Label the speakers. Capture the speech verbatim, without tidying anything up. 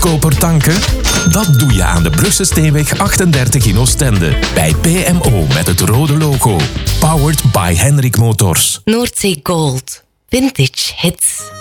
Speaker 1: goedkoper tanken? Dat doe je aan de Brugse Steenweg achtendertig in Oostende. Bij P M O met het rode logo. Powered by Henrik Motors.
Speaker 2: Noordzee Gold. Vintage hits.